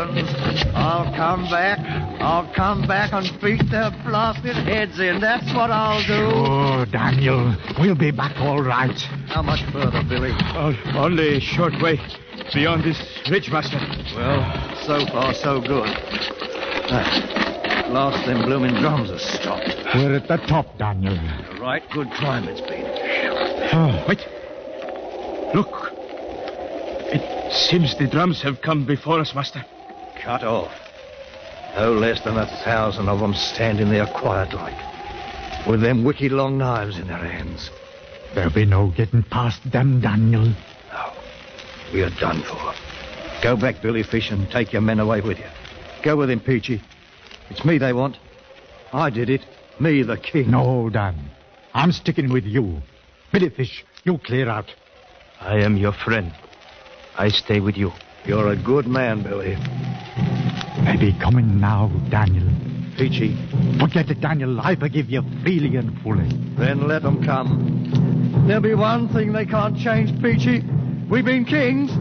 guns. I'll come back and beat their blasted heads in. That's what I'll do. Oh, Daniel, we'll be back all right. How much further, Billy? Only a short way beyond this ridge, Master. Well, so far, so good. At last, them blooming drums have stopped. We're at the top, Daniel. A right good climb it's been. Oh, Wait. Look. It seems the drums have come before us, Master. Cut off. No less than 1,000 of them standing there quiet-like, with them wicked long knives in their hands. there'll be no getting past them, Daniel. No, we are done for. Go back, Billy Fish, and take your men away with you. Go with him, Peachy. It's me they want. I did it. Me, the king. No, Dan. I'm sticking with you. Billy Fish, you clear out. I am your friend. I stay with you. You're a good man, Billy. They be coming now, Daniel. Peachy. Forget it, Daniel. I forgive you freely and fully. Then let them come. There'll be one thing they can't change, Peachy. We've been kings.